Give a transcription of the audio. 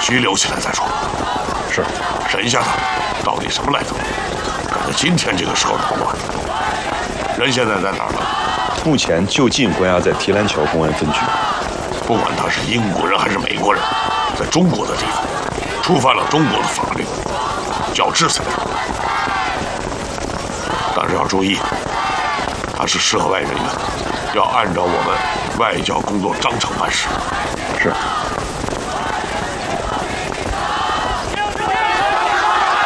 须留起来再说。 是， 审一下他，到底什么来头？赶在今天这个时候捣乱。人现在在哪儿了？ 目前就近关押在提篮桥公安分局。 不管他是英国人还是美国人，在中国的地方触犯了中国的法律，就要制裁他。但是要注意，他是涉外人员，要按照我们外交工作章程办事。 是。